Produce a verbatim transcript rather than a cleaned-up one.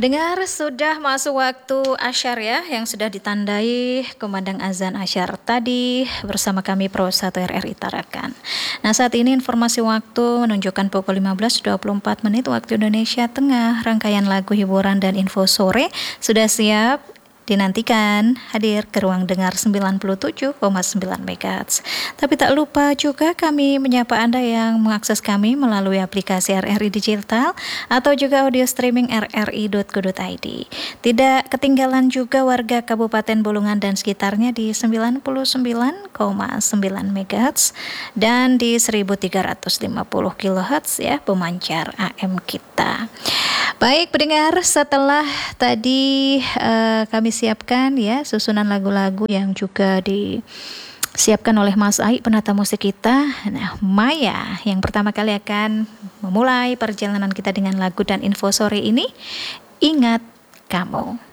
Pendengar, sudah masuk waktu asyar ya, yang sudah ditandai kumandang azan asyar tadi bersama kami Pro satu R R I Tarakan. Nah, saat ini informasi waktu menunjukkan pukul lima belas dua puluh empat menit waktu Indonesia Tengah. Rangkaian lagu hiburan dan info sore sudah siap dinantikan hadir ke ruang dengar sembilan puluh tujuh koma sembilan megahertz. Tapi tak lupa juga kami menyapa Anda yang mengakses kami melalui aplikasi R R I Digital atau juga audio streaming r r i dot co dot i d. Tidak ketinggalan juga warga Kabupaten Bolongan dan sekitarnya di sembilan puluh sembilan koma sembilan megahertz dan di seribu tiga ratus lima puluh kilohertz ya pemancar A M kita. Baik pendengar, setelah tadi uh, kami siapkan ya susunan lagu-lagu yang juga disiapkan oleh Mas Ai penata musik kita. Nah, Maya yang pertama kali akan memulai perjalanan kita dengan lagu dan info sore ini, Ingat Kamu.